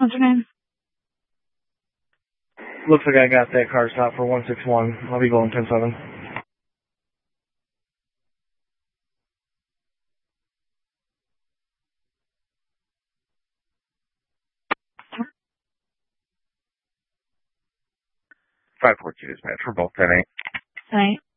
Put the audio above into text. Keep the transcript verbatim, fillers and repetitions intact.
What's your name? Looks like I got that car stopped for one six one. I'll be going ten seven. five four two dispatch for both ten eight. ten eight.